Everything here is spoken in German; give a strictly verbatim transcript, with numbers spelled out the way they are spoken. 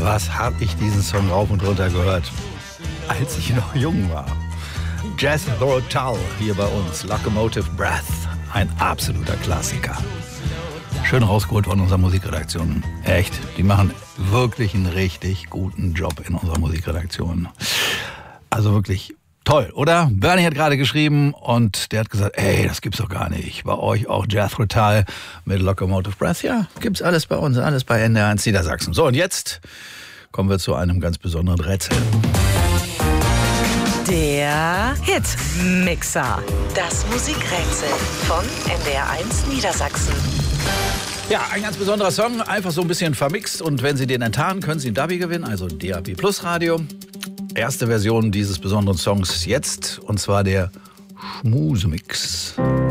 was habe ich diesen Song rauf und runter gehört, als ich noch jung war. Jethro Tull hier bei uns, Locomotive Breath, ein absoluter Klassiker. Schön rausgeholt von unserer Musikredaktion. Echt, die machen wirklich einen richtig guten Job in unserer Musikredaktion. Also wirklich toll, oder? Bernie hat gerade geschrieben und der hat gesagt, ey, das gibt's doch gar nicht. Bei euch auch Jethro Tull mit Locomotive Breath. Ja, gibt's alles bei uns, alles bei N D R eins Niedersachsen. So, und jetzt kommen wir zu einem ganz besonderen Rätsel. Der Hitmixer. Das Musikrätsel von N D R eins Niedersachsen. Ja, ein ganz besonderer Song, einfach so ein bisschen vermixt. Und wenn Sie den enttarnen, können Sie ein Dabi gewinnen, also D A B Plus Radio. Erste Version dieses besonderen Songs jetzt, und zwar der Schmusemix.